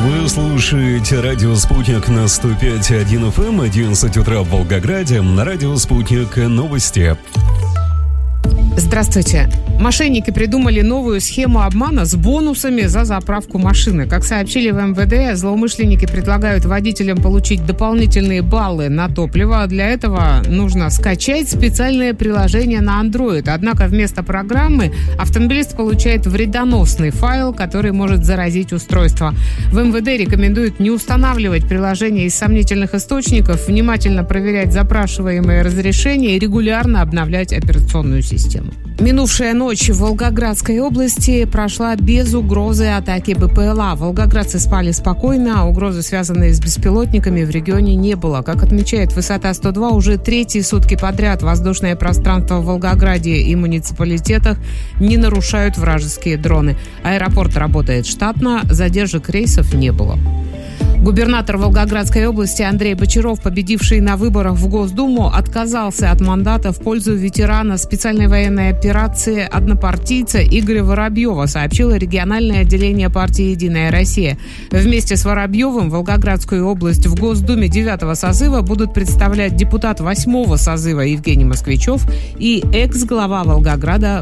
Вы слушаете радио «Спутник» на 105.1 FM, 11 утра в Волгограде. На радио «Спутник» новости. Здравствуйте. Мошенники придумали новую схему обмана с бонусами за заправку машины. Как сообщили в МВД, злоумышленники предлагают водителям получить дополнительные баллы на топливо. Для этого нужно скачать специальное приложение на Android. Однако вместо программы автомобилист получает вредоносный файл, который может заразить устройство. В МВД рекомендуют не устанавливать приложение из сомнительных источников, внимательно проверять запрашиваемые разрешения и регулярно обновлять операционную систему. Минувшая ночь в Волгоградской области прошла без угрозы атаки БПЛА. Волгоградцы спали спокойно, а угрозы, связанные с беспилотниками, в регионе не было. Как отмечает «Высота 102», уже третьи сутки подряд воздушное пространство в Волгограде и муниципалитетах не нарушают вражеские дроны. Аэропорт работает штатно, задержек рейсов не было. Губернатор Волгоградской области Андрей Бочаров, победивший на выборах в Госдуму, отказался от мандата в пользу ветерана специальной военной операции однопартийца Игоря Воробьева, сообщило региональное отделение партии «Единая Россия». Вместе с Воробьевым Волгоградскую область в Госдуме 9-го созыва будут представлять депутат 8-го созыва Евгений Москвичев и экс-глава Волгограда